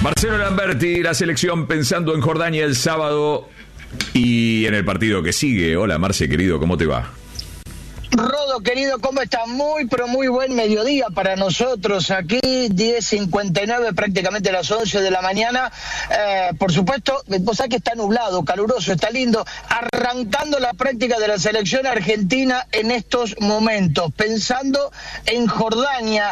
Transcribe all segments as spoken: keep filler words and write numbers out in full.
Marcelo Lamberti, la selección pensando en Jordania el sábado y en el partido que sigue. Hola Marce, querido, ¿cómo te va? Rodo, querido, ¿cómo estás? Muy, pero muy buen mediodía para nosotros aquí, diez cincuenta y nueve, prácticamente las once de la mañana. Eh, por supuesto, vos sabés que está nublado, caluroso, está lindo, arrancando la práctica de la selección argentina en estos momentos, pensando en Jordania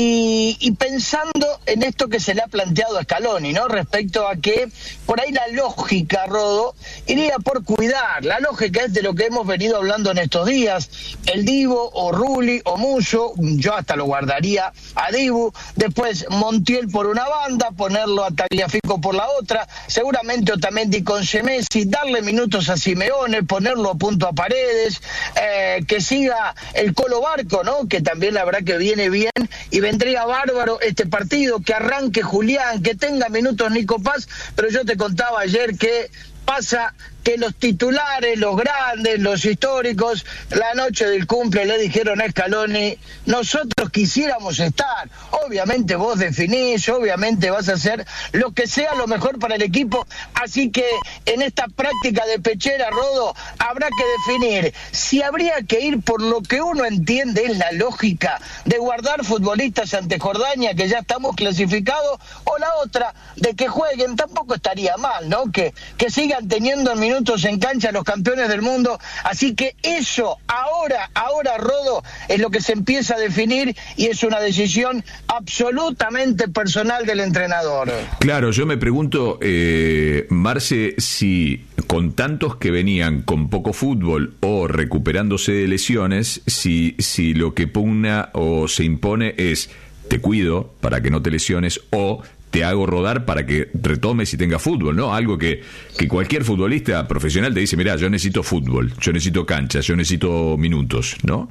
y, y pensando en esto que se le ha planteado a Scaloni, ¿no? Respecto a que por ahí la lógica, Rodo, iría por cuidar. La lógica es de lo que hemos venido hablando en estos días. El Divo o Rulli o Musso, yo hasta lo guardaría a Dibu, después Montiel por una banda, ponerlo a Tagliafico por la otra, seguramente Otamendi con Senesi, darle minutos a Simeone, ponerlo a punto a Paredes, eh, que siga el Colo Barco, ¿no? Que también la verdad que viene bien y vendría bárbaro este partido, que arranque Julián, que tenga minutos Nico Paz, pero yo te contaba ayer que pasa que los titulares, los grandes, los históricos, la noche del cumple le dijeron a Scaloni, nosotros quisiéramos estar. Obviamente vos definís, obviamente vas a hacer lo que sea lo mejor para el equipo, así que en esta práctica de pechera, Rodo, habrá que definir si habría que ir por lo que uno entiende es la lógica de guardar futbolistas ante Jordania, que ya estamos clasificados, o la otra, de que jueguen, tampoco estaría mal, ¿no? Que, que sigan teniendo en minutos en cancha los campeones del mundo, así que eso ahora, ahora Rodo, es lo que se empieza a definir y es una decisión absolutamente personal del entrenador. Claro, yo me pregunto, eh, Marce, si con tantos que venían con poco fútbol o recuperándose de lesiones, si, si lo que pugna o se impone es te cuido para que no te lesiones o te hago rodar para que retomes y tengas fútbol, ¿no? Algo que, que cualquier futbolista profesional te dice, mirá, yo necesito fútbol, yo necesito canchas, yo necesito minutos, ¿no?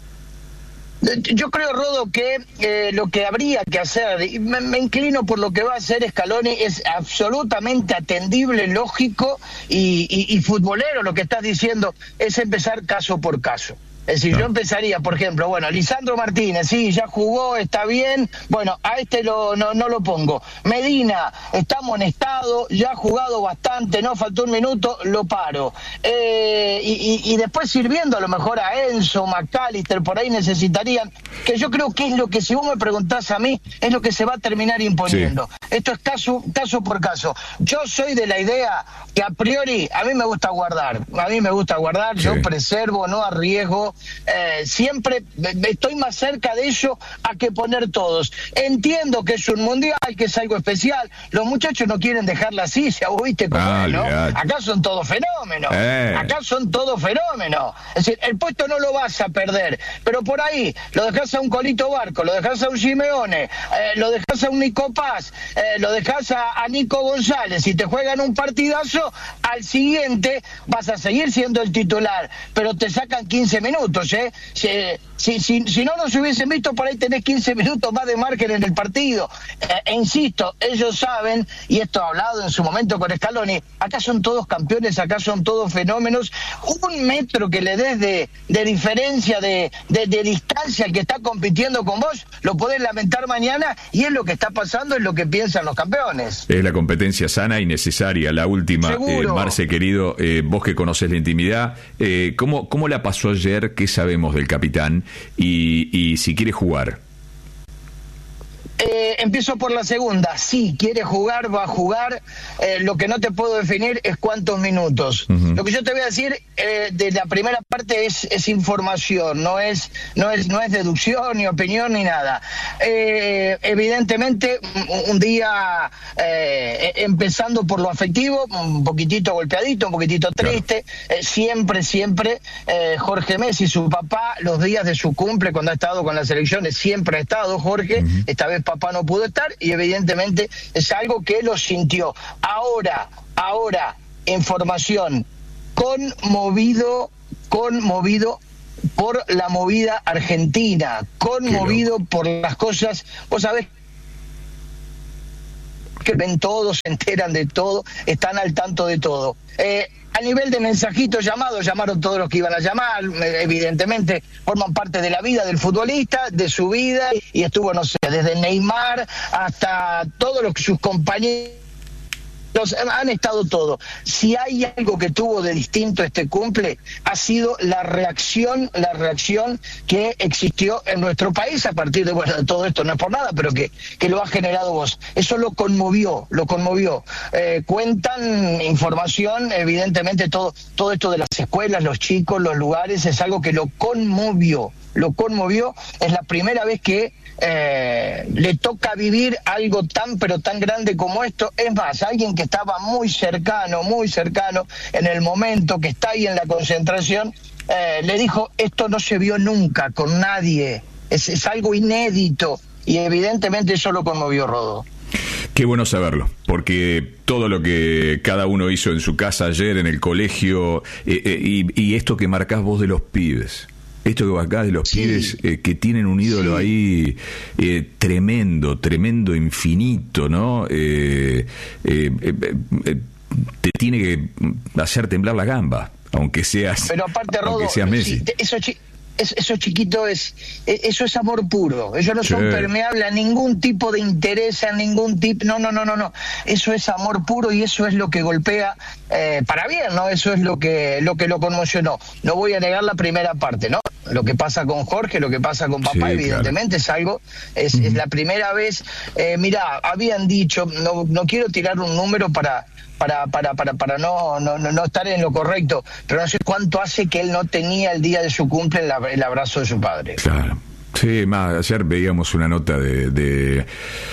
Yo creo, Rodo, que eh, lo que habría que hacer, y me, me inclino por lo que va a hacer Scaloni, es absolutamente atendible, lógico y, y, y futbolero. Lo que estás diciendo es empezar caso por caso. Es decir, yo empezaría, por ejemplo, bueno, Lisandro Martínez, sí, ya jugó, está bien, bueno, a este lo, no, no lo pongo. Medina, está amonestado, ya ha jugado bastante, no faltó un minuto, lo paro. Eh, y, y, y después sirviendo a lo mejor a Enzo, McAllister, por ahí necesitarían, que yo creo que es lo que, si vos me preguntás a mí, es lo que se va a terminar imponiendo. Sí. Esto es caso, caso por caso. Yo soy de la idea que a priori, a mí me gusta guardar, a mí me gusta guardar, sí. Yo preservo, no arriesgo. Eh, siempre estoy más cerca de eso a que poner todos. Entiendo que es un mundial, que es algo especial. Los muchachos no quieren dejarla así, ya vos viste cómo ah, es, ¿no? Acá son todos fenómenos. Eh. Acá son todos fenómenos. Es decir, el puesto no lo vas a perder, pero por ahí lo dejás a un Colito Barco, lo dejás a un Simeone, eh, lo dejás a un Nico Paz, eh, lo dejás a, a Nico González y te juegan un partidazo, al siguiente vas a seguir siendo el titular, pero te sacan quince minutos. ¿eh? Si, si, si, si no nos hubiesen visto, por ahí tenés quince minutos más de margen en el partido. Eh, e insisto, ellos saben, y esto ha hablado en su momento con Scaloni, acá son todos campeones, acá son todos fenómenos. Un metro que le des de, de diferencia, de, de, de distancia al que está compitiendo con vos, lo podés lamentar mañana, y es lo que está pasando, es lo que piensan los campeones. Es la competencia sana y necesaria. La última, eh, Marce, querido, eh, vos que conocés la intimidad, eh, ¿cómo, ¿cómo la pasó ayer? ¿Qué sabemos del capitán? Y, y si quiere jugar. Eh, empiezo por la segunda. Sí, quiere jugar, va a jugar. Eh, lo que no te puedo definir es cuántos minutos. Uh-huh. Lo que yo te voy a decir eh, de la primera parte es, es información, no es, no es, no es deducción, ni opinión, ni nada. Eh, evidentemente, un, un día eh, empezando por lo afectivo, un poquitito golpeadito, un poquitito triste. Claro. Eh, siempre, siempre, eh, Jorge Messi, su papá, los días de su cumple, cuando ha estado con las selecciones, siempre ha estado Jorge. Uh-huh. Esta vez papá no pudo estar y evidentemente es algo que lo sintió. Ahora, ahora, información, conmovido, conmovido por la movida argentina, conmovido por las cosas, vos sabés. que ven todo, se enteran de todo, están al tanto de todo. Eh, a nivel de mensajitos llamados, llamaron todos los que iban a llamar, evidentemente forman parte de la vida del futbolista, de su vida, y estuvo, no sé, desde Neymar hasta todos los, sus compañeros. Los, han estado todos. Si hay algo que tuvo de distinto este cumple, ha sido la reacción, la reacción que existió en nuestro país a partir de, bueno, de todo esto, no es por nada, pero que, que lo ha generado vos. Eso lo conmovió, lo conmovió. Eh, cuentan información, evidentemente todo, todo esto de las escuelas, los chicos, los lugares, es algo que lo conmovió, lo conmovió. Es la primera vez que Eh, le toca vivir algo tan pero tan grande como esto. Es más, alguien que estaba muy cercano, muy cercano en el momento, que está ahí en la concentración, eh, le dijo, esto no se vio nunca con nadie, es, es algo inédito, y evidentemente eso lo conmovió, Rodo. Qué bueno saberlo, porque todo lo que cada uno hizo en su casa ayer, en el colegio, eh, eh, y, y esto que marcás vos de los pibes, esto que acá de los sí. pibes eh, que tienen un ídolo sí. ahí eh, tremendo, tremendo, infinito, ¿no? Eh, eh, eh, eh, te tiene que hacer temblar la gamba, aunque seas, Pero aparte, Rodo, aunque seas Messi. Sí, eso chi- es, eso chiquito es, eso es amor puro. Ellos no sí. son permeables a ningún tipo de interés, a ningún tipo, no, no, no, no, no. Eso es amor puro, y eso es lo que golpea eh, para bien, ¿no? Eso es lo que, lo que lo conmocionó. No voy a negar la primera parte, ¿no? Lo que pasa con Jorge, lo que pasa con papá, sí, evidentemente claro. es algo, es, uh-huh. es la primera vez. Eh, mirá, habían dicho, no, no quiero tirar un número para para para para para no, no no estar en lo correcto, pero no sé cuánto hace que él no tenía el día de su cumple el, el abrazo de su padre. Claro. Sí, más ayer veíamos una nota de, de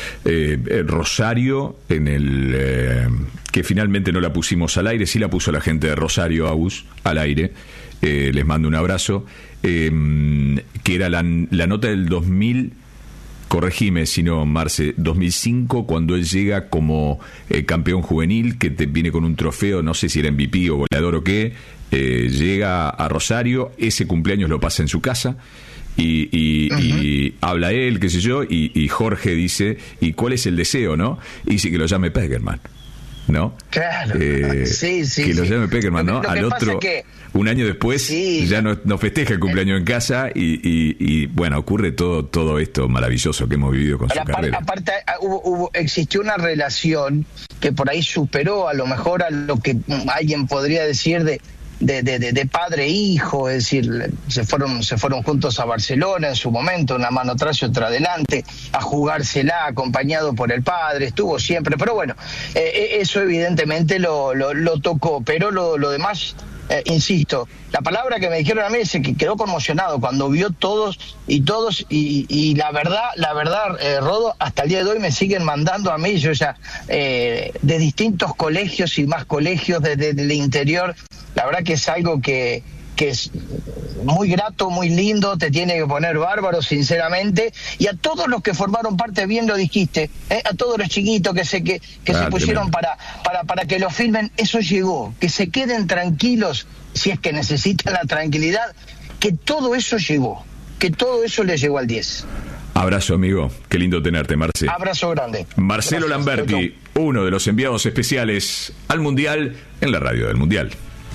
eh, Rosario en el eh, que finalmente no la pusimos al aire, sí la puso la gente de Rosario, Agus, al aire. Eh, les mando un abrazo. Eh, que era la, la nota del dos mil, corregime si no, Marce, dos mil cinco, cuando él llega como eh, campeón juvenil, que te viene con un trofeo, no sé si era M V P o goleador o qué, eh, llega a Rosario, ese cumpleaños lo pasa en su casa. Y, y, uh-huh. y habla él, qué sé yo, y, y Jorge dice, ¿y cuál es el deseo, no? Y dice que lo llame Peckerman, ¿no? Claro, eh, sí, sí. Que sí. lo llame Peckerman, ¿no? Lo, lo Al otro, que... un año después, sí, ya no, no festeja el cumpleaños en casa, y, y, y bueno, ocurre todo todo esto maravilloso que hemos vivido con su aparte, carrera. Aparte, hubo, hubo, existió una relación que por ahí superó a lo mejor a lo que alguien podría decir de De, de, de, de padre e hijo, es decir, se fueron se fueron juntos a Barcelona en su momento, una mano atrás y otra adelante, a jugársela acompañado por el padre, estuvo siempre, pero bueno, eh, eso evidentemente lo, lo, lo tocó, pero lo, lo demás, eh, insisto, la palabra que me dijeron a mí es que quedó conmocionado cuando vio todos y todos, y, y la verdad, la verdad, eh, Rodo, hasta el día de hoy me siguen mandando a mí, yo ya, eh, de distintos colegios y más colegios desde el interior. La verdad que es algo que, que es muy grato, muy lindo, te tiene que poner bárbaro, sinceramente. Y a todos los que formaron parte, bien lo dijiste, ¿eh? A todos los chiquitos que se que, que ah, se pusieron para, para, para que lo filmen, eso llegó. Que se queden tranquilos, si es que necesitan la tranquilidad, que todo eso llegó, que todo eso le llegó al diez. Abrazo, amigo. Qué lindo tenerte, Marce. Abrazo grande. Marcelo Gracias, Lamberti, Toto. Uno de los enviados especiales al Mundial en la radio del Mundial.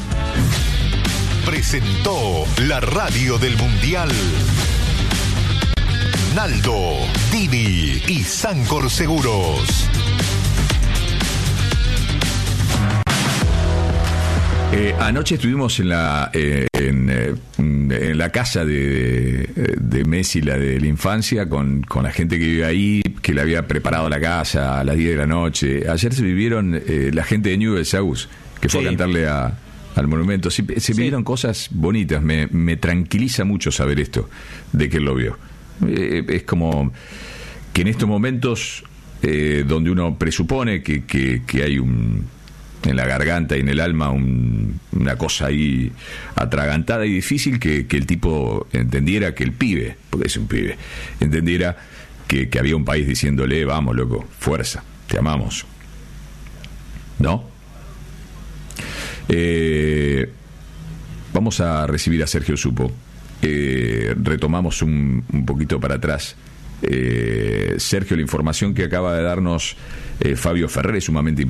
Presentó la radio del Mundial Naldo, Dini y Sancor Seguros. Eh, anoche estuvimos en la eh, en, eh, en la casa de, de Messi, la de la infancia, con, con la gente que vive ahí, que le había preparado la casa a las diez de la noche. Ayer se vivieron eh, la gente de Newell's, Agus, que fue sí. a cantarle a, al monumento. Se, se sí. vivieron cosas bonitas. Me, me tranquiliza mucho saber esto, de que él lo vio. Eh, es como que en estos momentos eh, donde uno presupone que, que, que hay un en la garganta y en el alma un, una cosa ahí atragantada y difícil, que, que el tipo entendiera, que el pibe, porque es un pibe, entendiera que, que había un país diciéndole, vamos loco, fuerza, te amamos, ¿no? Eh, vamos a recibir a Sergio Supo. Eh, retomamos un, un poquito para atrás Eh, Sergio, la información que acaba de darnos eh, Fabio Ferrer es sumamente importante.